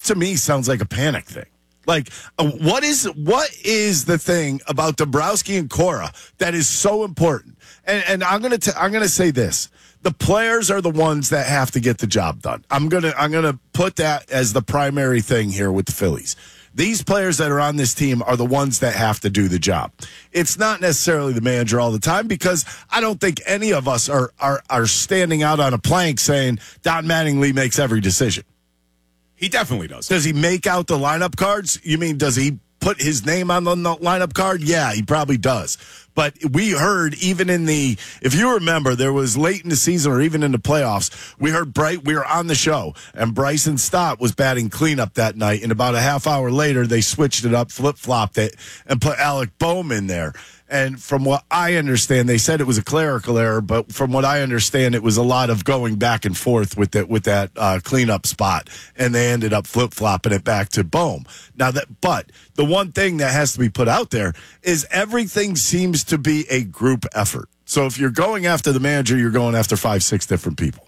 to me sounds like a panic thing. Like, what is the thing about Dombrowski and Cora that is so important? And I'm gonna say this: the players are the ones that have to get the job done. I'm gonna put that as the primary thing here with the Phillies. These players that are on this team are the ones that have to do the job. It's not necessarily the manager all the time, because I don't think any of us are standing out on a plank saying Don Mattingly makes every decision. He definitely does. Does he make out the lineup cards? You mean, does he put his name on the lineup card? Yeah, he probably does. But we heard, even if you remember, there was late in the season or even in the playoffs, we were on the show, and Bryson Stott was batting cleanup that night, and about a half hour later, they switched it up, flip-flopped it, and put Alec Boehm in there. And from what I understand, they said it was a clerical error, but from what I understand, it was a lot of going back and forth with that cleanup spot, and they ended up flip-flopping it back to Boehm. But the one thing that has to be put out there is everything seems to be a group effort. So if you're going after the manager, you're going after 5-6 different people.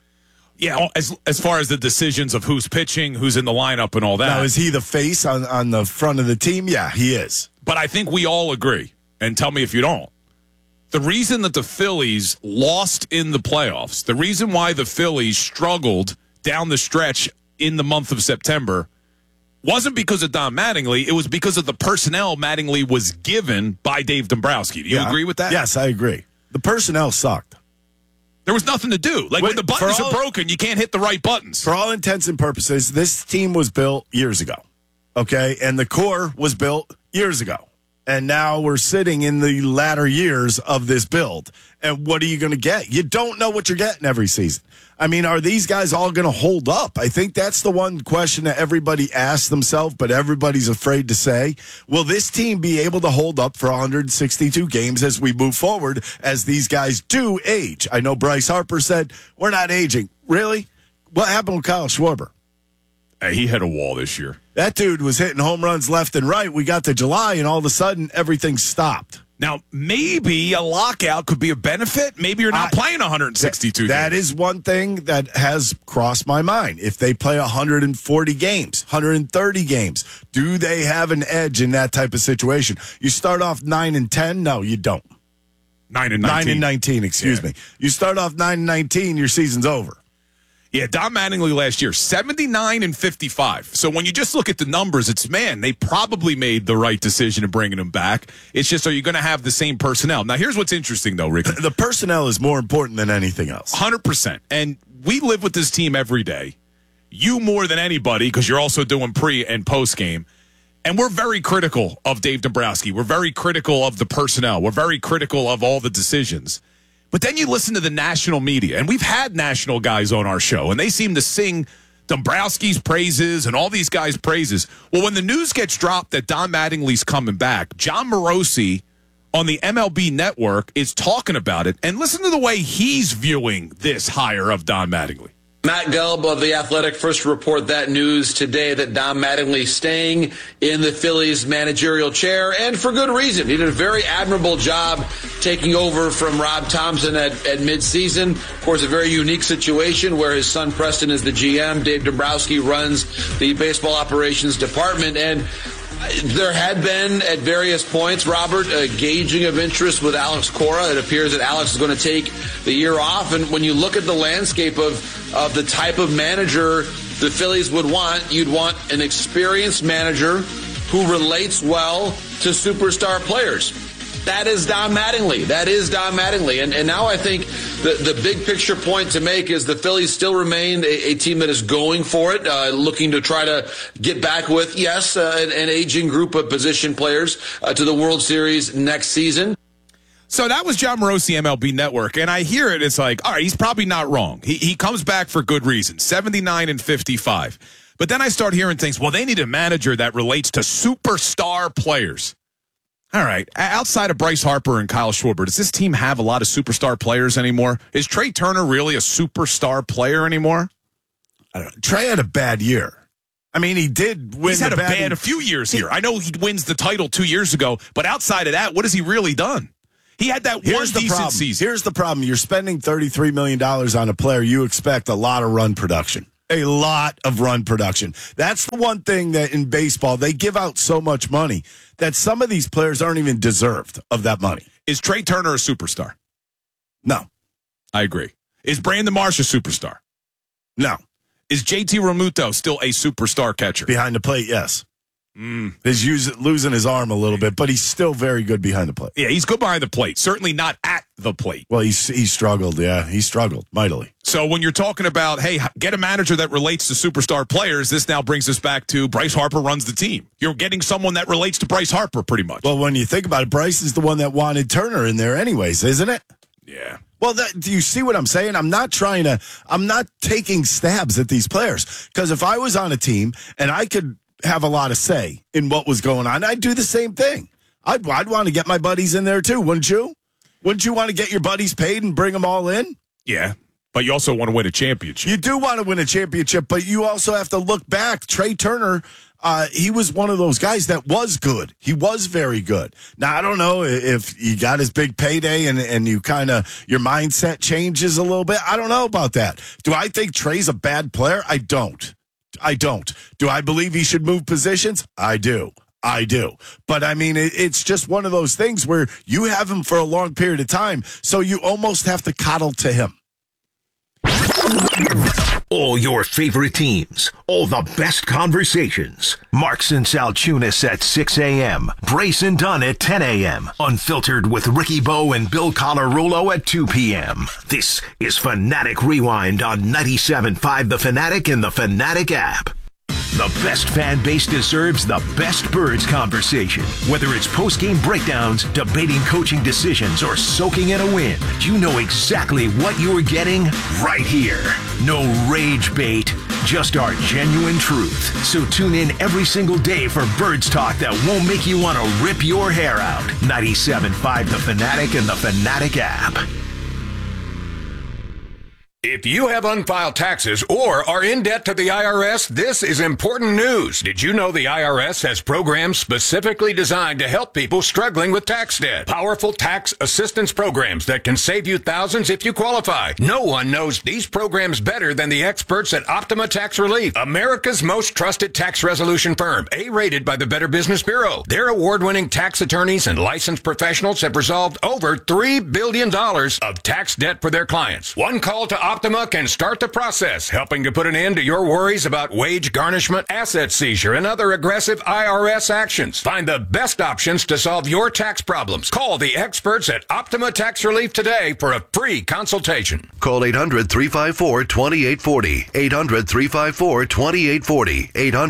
Yeah, as far as the decisions of who's pitching, who's in the lineup, and all that. Now, is he the face on the front of the team? Yeah, he is. But I think we all agree, and tell me if you don't. The reason that the Phillies lost in the playoffs, the reason why the Phillies struggled down the stretch in the month of September, wasn't because of Don Mattingly. It was because of the personnel Mattingly was given by Dave Dombrowski. Do you agree with that? Yes, I agree. The personnel sucked. There was nothing to do. When the buttons are broken, you can't hit the right buttons. For all intents and purposes, this team was built years ago, okay? And the core was built years ago. And now we're sitting in the latter years of this build. And what are you going to get? You don't know what you're getting every season. I mean, are these guys all going to hold up? I think that's the one question that everybody asks themselves, but everybody's afraid to say. Will this team be able to hold up for 162 games as we move forward, as these guys do age? I know Bryce Harper said, we're not aging. Really? What happened with Kyle Schwarber? Hey, he hit a wall this year. That dude was hitting home runs left and right. We got to July, and all of a sudden, everything stopped. Now, maybe a lockout could be a benefit. Maybe you're not playing 162 games. That is one thing that has crossed my mind. If they play 140 games, 130 games, do they have an edge in that type of situation? You start off 9-10? No, you don't. 9-19. 9-19, excuse me. You start off 9-19, your season's over. Yeah, Don Mattingly last year, 79-55. So when you just look at the numbers, they probably made the right decision in bringing him back. It's just, are you going to have the same personnel? Now, here's what's interesting, though, Rick. The personnel is more important than anything else. 100%. And we live with this team every day. You more than anybody, because you're also doing pre- and post-game. And we're very critical of Dave Dombrowski. We're very critical of the personnel. We're very critical of all the decisions. But then you listen to the national media, and we've had national guys on our show, and they seem to sing Dombrowski's praises and all these guys' praises. Well, when the news gets dropped that Don Mattingly's coming back, John Morosi on the MLB Network is talking about it, and listen to the way he's viewing this hire of Don Mattingly. Matt Gelb of The Athletic first report that news today that Don Mattingly staying in the Phillies managerial chair, and for good reason. He did a very admirable job taking over from Rob Thompson at midseason. Of course, a very unique situation where his son Preston is the GM. Dave Dombrowski runs the baseball operations department, and there had been, at various points, Robert, a gauging of interest with Alex Cora. It appears that Alex is going to take the year off. And when you look at the landscape of the type of manager the Phillies would want, you'd want an experienced manager who relates well to superstar players. That is Don Mattingly. And now I think the big picture point to make is the Phillies still remain a team that is going for it, looking to try to get back with, an aging group of position players to the World Series next season. So that was John Morosi, MLB Network, and I hear it. It's like, all right, he's probably not wrong. He comes back for good reason, 79-55. But then I start hearing things, well, they need a manager that relates to superstar players. All right, outside of Bryce Harper and Kyle Schwarber, does this team have a lot of superstar players anymore? Is Trey Turner really a superstar player anymore? I don't know. Trey had a bad year. I mean, he did win. He's had a few years here. I know he wins the title 2 years ago, but outside of that, what has he really done? He had that one decent season. Here's the problem. You're spending $33 million on a player. You expect a lot of run production. A lot of run production. That's the one thing that in baseball, they give out so much money that some of these players aren't even deserved of that money. Is Trey Turner a superstar? No. I agree. Is Brandon Marsh a superstar? No. Is JT Realmuto still a superstar catcher? Behind the plate, yes. He's losing his arm a little bit, but he's still very good behind the plate. Yeah, he's good behind the plate. Certainly not at the plate. Well, he struggled. Yeah, he struggled mightily. So when you're talking about, hey, get a manager that relates to superstar players, this now brings us back to Bryce Harper runs the team. You're getting someone that relates to Bryce Harper pretty much. Well, when you think about it, Bryce is the one that wanted Turner in there anyways, isn't it? Yeah. Well, do you see what I'm saying? I'm not taking stabs at these players. Because if I was on a team and I could have a lot of say in what was going on, I'd do the same thing. I'd want to get my buddies in there too, wouldn't you? Wouldn't you want to get your buddies paid and bring them all in? Yeah, but you also want to win a championship. You do want to win a championship, but you also have to look back. Trey Turner, he was one of those guys that was good. He was very good. Now, I don't know if he got his big payday and you kind of, your mindset changes a little bit. I don't know about that. Do I think Trey's a bad player? I don't. Do I believe he should move positions? I do. But, I mean, it's just one of those things where you have him for a long period of time, so you almost have to coddle to him. All your favorite teams, all the best conversations. Marks and Salchunas at 6 a.m. Brace and Dunn at 10 a.m. Unfiltered with Ricky Bowe and Bill Colarulo at 2 p.m. This is Fanatic Rewind on 97.5 The Fanatic and the Fanatic app. The best fan base deserves the best Birds conversation. Whether it's post-game breakdowns, debating coaching decisions, or soaking in a win, you know exactly what you're getting right here. No rage bait, just our genuine truth. So tune in every single day for Birds talk that won't make you want to rip your hair out. 97.5 The Fanatic and the Fanatic app. If you have unfiled taxes or are in debt to the IRS, this is important news. Did you know the IRS has programs specifically designed to help people struggling with tax debt? Powerful tax assistance programs that can save you thousands if you qualify. No one knows these programs better than the experts at Optima Tax Relief, America's most trusted tax resolution firm, A-rated by the Better Business Bureau. Their award-winning tax attorneys and licensed professionals have resolved over $3 billion of tax debt for their clients. One call to Optima can start the process, helping to put an end to your worries about wage garnishment, asset seizure, and other aggressive IRS actions. Find the best options to solve your tax problems. Call the experts at Optima Tax Relief today for a free consultation. Call 800-354-2840. 800-354-2840.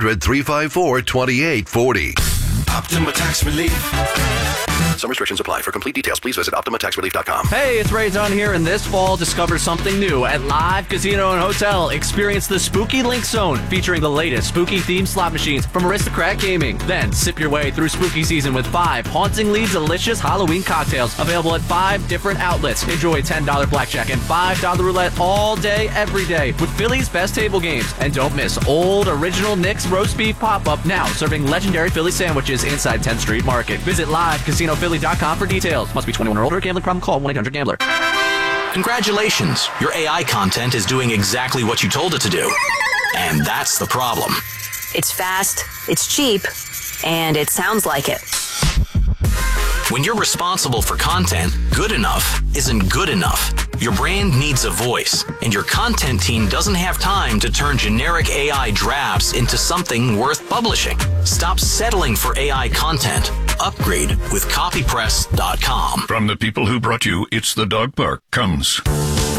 800-354-2840. Optima Tax Relief. Some restrictions apply. For complete details, please visit OptimaTaxRelief.com. Hey, it's Ray Dunn here, and this fall, discover something new at Live Casino and Hotel. Experience the Spooky Link Zone, featuring the latest spooky-themed slot machines from Aristocrat Gaming. Then, sip your way through spooky season with 5 hauntingly delicious Halloween cocktails available at 5 different outlets. Enjoy $10 blackjack and $5 roulette all day, every day, with Philly's best table games. And don't miss Old Original Nick's Roast Beef Pop-Up, now serving legendary Philly sandwiches inside 10th Street Market. Visit LiveCasinoPhilly.com for details. Must be 21 or older. Gambling problem? Call 1-800-GAMBLER. Congratulations. Your AI content is doing exactly what you told it to do. And that's the problem. It's fast, it's cheap, and it sounds like it. When you're responsible for content, good enough isn't good enough. Your brand needs a voice, and your content team doesn't have time to turn generic AI drafts into something worth publishing. Stop settling for AI content. Upgrade with copypress.com. From the people who brought you It's the Dog Park comes